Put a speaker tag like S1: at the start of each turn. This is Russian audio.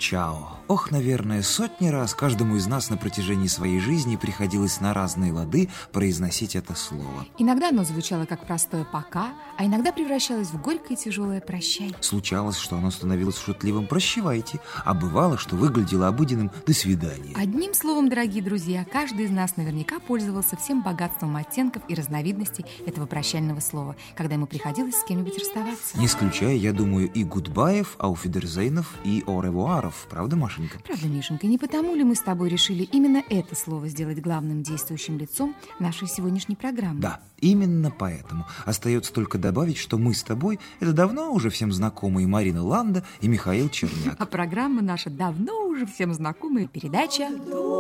S1: Чао. Ох, наверное, сотни раз каждому из нас на протяжении своей жизни приходилось на разные лады произносить это слово.
S2: Иногда оно звучало как простое «пока», а иногда превращалось в горькое и тяжелое «прощай».
S1: Случалось, что оно становилось шутливым «прощавайте», а бывало, что выглядело обыденным «до свидания».
S2: Одним словом, дорогие друзья, каждый из нас наверняка пользовался всем богатством оттенков и разновидностей этого прощального слова, когда ему приходилось с кем-нибудь расставаться.
S1: Не исключая, я думаю, и гудбаев, ауфидерзейнов, и оревуаров. Правда, Машенька?
S2: Правда, Мишенька, не потому ли мы с тобой решили именно это слово сделать главным действующим лицом нашей сегодняшней программы?
S1: Да, именно поэтому. Остается только добавить, что мы с тобой – это давно уже всем знакомые Марина Ланда и Михаил Черняк.
S2: А программа наша давно уже всем знакомая передача